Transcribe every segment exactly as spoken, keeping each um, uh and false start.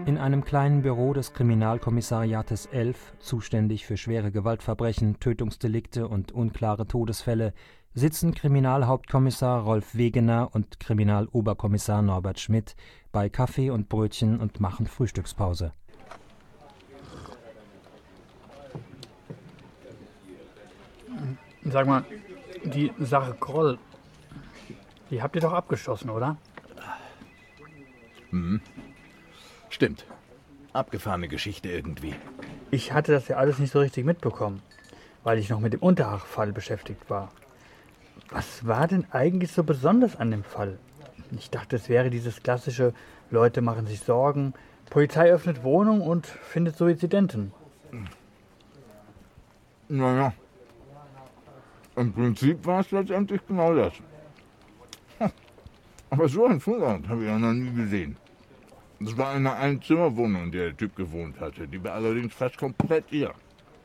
In einem kleinen Büro des Kriminalkommissariates elf, zuständig für schwere Gewaltverbrechen, Tötungsdelikte und unklare Todesfälle, sitzen Kriminalhauptkommissar Rolf Wegener und Kriminaloberkommissar Norbert Schmidt bei Kaffee und Brötchen und machen Frühstückspause. Sag mal, die Sache Kroll, die habt ihr doch abgeschossen, oder? Hm. Stimmt. Abgefahrene Geschichte irgendwie. Ich hatte das ja alles nicht so richtig mitbekommen, weil ich noch mit dem Unterhachfall beschäftigt war. Was war denn eigentlich so besonders an dem Fall? Ich dachte, es wäre dieses klassische, Leute machen sich Sorgen, Polizei öffnet Wohnung und findet Suizidenten. Naja, im Prinzip war es letztendlich genau das. Aber so ein Fundort habe ich ja noch nie gesehen. Das war eine Einzimmerwohnung, in der der Typ gewohnt hatte. Die war allerdings fast komplett leer.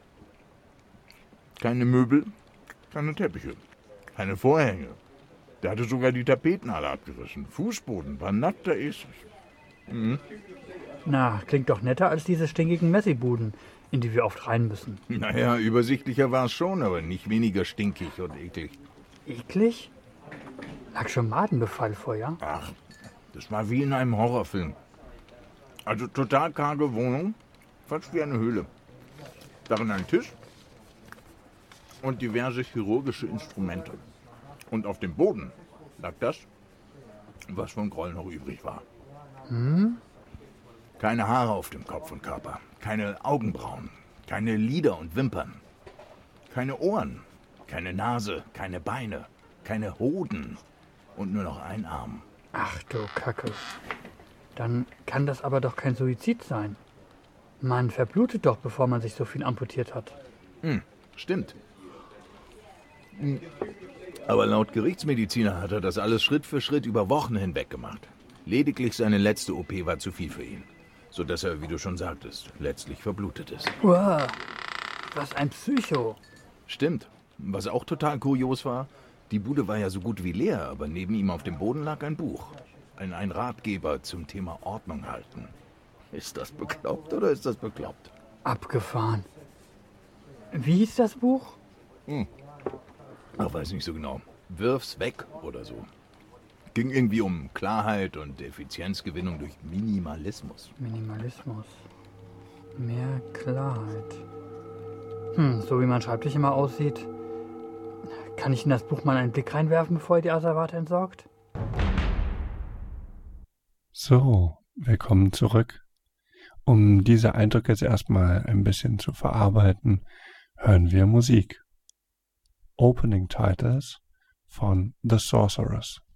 Keine Möbel, keine Teppiche, keine Vorhänge. Der hatte sogar die Tapeten alle abgerissen. Fußboden war nackter Esel. Mhm. Na, klingt doch netter als diese stinkigen Messibuden, in die wir oft rein müssen. Naja, übersichtlicher war es schon, aber nicht weniger stinkig und eklig. Eklig? Lag schon Madenbefall vor, ja? Ach, das war wie in einem Horrorfilm. Also total karge Wohnung, fast wie eine Höhle. Darin ein Tisch und diverse chirurgische Instrumente. Und auf dem Boden lag das, was von Groll noch übrig war. Hm? Keine Haare auf dem Kopf und Körper, keine Augenbrauen, keine Lider und Wimpern, keine Ohren, keine Nase, keine Beine, keine Hoden und nur noch ein Arm. Ach du Kacke. Dann kann das aber doch kein Suizid sein. Man verblutet doch, bevor man sich so viel amputiert hat. Hm, stimmt. Hm. Aber laut Gerichtsmediziner hat er das alles Schritt für Schritt über Wochen hinweg gemacht. Lediglich seine letzte O P war zu viel für ihn. Sodass er, wie du schon sagtest, letztlich verblutet ist. Uah, was ein Psycho. Stimmt. Was auch total kurios war, die Bude war ja so gut wie leer, aber neben ihm auf dem Boden lag ein Buch. Ein, ein Ratgeber zum Thema Ordnung halten. Ist das bekloppt oder ist das bekloppt? Abgefahren. Wie hieß das Buch? Hm. Ach, weiß nicht so genau. Wirf's weg oder so. Ging irgendwie um Klarheit und Effizienzgewinnung durch Minimalismus. Minimalismus. Mehr Klarheit. Hm, so wie mein Schreibtisch immer aussieht. Kann ich in das Buch mal einen Blick reinwerfen, bevor ihr die Asservate entsorgt? So, willkommen zurück. Um diese Eindrücke jetzt erstmal ein bisschen zu verarbeiten, hören wir Musik. Opening Titles von The Sorcerers.